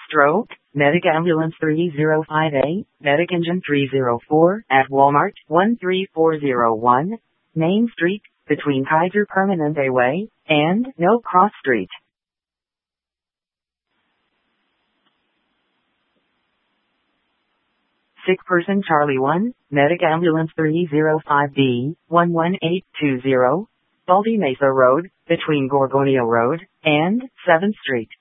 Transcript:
Stroke, Medic Ambulance 305A, Medic Engine 304, at Walmart 13401, Main Street, between Kaiser Permanente Way and No Cross Street. Sick person Charlie 1, Medic Ambulance 305B, 11820, Baldy Mesa Road, between Gorgonio Road and 7th Street.